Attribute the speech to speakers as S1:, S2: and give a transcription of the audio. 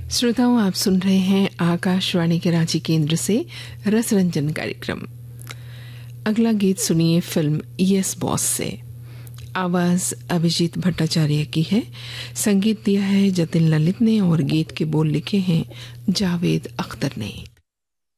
S1: श्रोताओं, आप सुन रहे हैं आकाशवाणी के रांची केंद्र से रसरंजन कार्यक्रम। अगला गीत सुनिए फिल्म यस बॉस से। आवाज अभिजीत भट्टाचार्य की है, संगीत दिया है जतिन ललित ने और गीत के बोल लिखे हैं जावेद अख्तर ने।